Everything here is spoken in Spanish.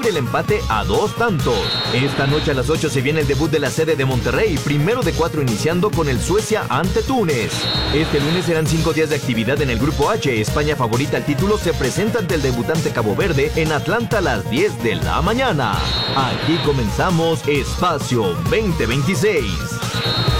logre el empate a 2 tantos. Esta noche a las 8 se viene el debut de la sede de Monterrey, primero de 4 iniciando con el Suecia ante Túnez. Este lunes serán 5 días de actividad en el Grupo H. España, favorita al título, se presenta ante el debutante Cabo Verde en Atlanta a las 10 de la mañana. Aquí comenzamos Espacio 2026.